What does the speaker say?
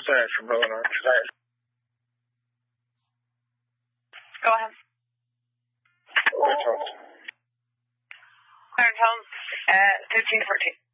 percentage from Illinois. Go ahead. Clear tones. Clear tones at 1514.